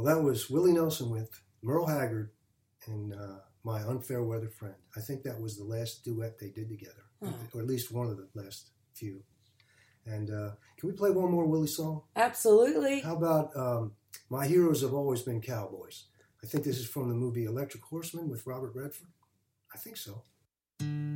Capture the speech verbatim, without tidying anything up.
Well, that was Willie Nelson with Merle Haggard and uh, My Unfair Weather Friend. I think that was the last duet they did together, oh. or at least one of the last few. And uh, can we play one more Willie song? Absolutely. How about um, My Heroes Have Always Been Cowboys? I think this is from the movie Electric Horseman with Robert Redford. I think so.